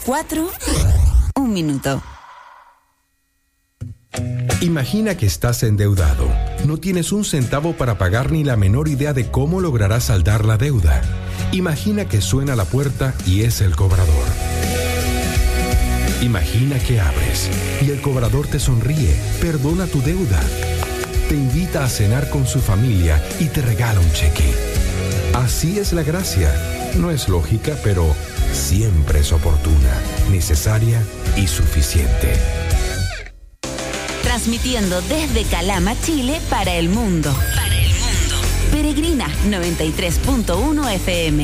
4, 1 minuto. Imagina que estás endeudado. No tienes un centavo para pagar ni la menor idea de cómo lograrás saldar la deuda. Imagina que suena la puerta y es el cobrador. Imagina que abres y el cobrador te sonríe, perdona tu deuda, te invita a cenar con su familia y te regala un cheque. Así es la gracia. No es lógica, pero siempre es oportuna, necesaria y suficiente. Transmitiendo desde Calama, Chile, para el mundo. Peregrina 93.1 FM.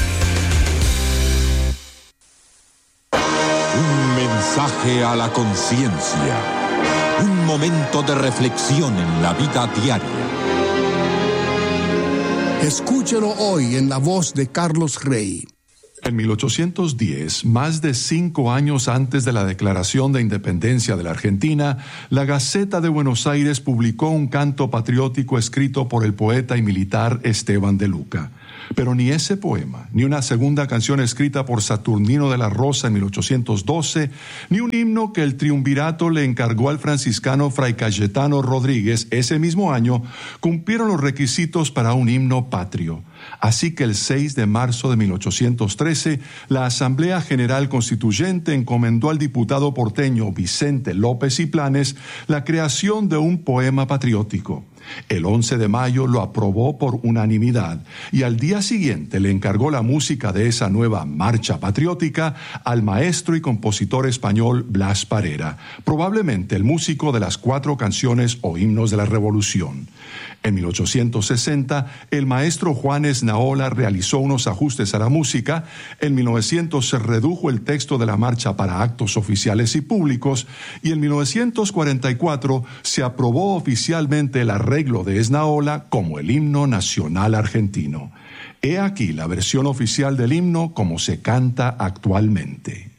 Un mensaje a la conciencia. Un momento de reflexión en la vida diaria. Escúchelo hoy en la voz de Carlos Rey. En 1810, más de 5 años antes de la declaración de independencia de la Argentina, la Gaceta de Buenos Aires publicó un canto patriótico escrito por el poeta y militar Esteban de Luca. Pero ni ese poema, ni una segunda canción escrita por Saturnino de la Rosa en 1812, ni un himno que el triunvirato le encargó al franciscano Fray Cayetano Rodríguez ese mismo año, cumplieron los requisitos para un himno patrio. Así que el 6 de marzo de 1813, la Asamblea General Constituyente encomendó al diputado porteño Vicente López y Planes la creación de un poema patriótico. El 11 de mayo lo aprobó por unanimidad y al día siguiente le encargó la música de esa nueva marcha patriótica al maestro y compositor español Blas Parera, probablemente el músico de las 4 canciones o himnos de la Revolución. En 1860, el maestro Juan Esnaola realizó unos ajustes a la música. En 1900 se redujo el texto de la marcha para actos oficiales y públicos. Y en 1944 se aprobó oficialmente el arreglo de Esnaola como el himno nacional argentino. He aquí la versión oficial del himno como se canta actualmente.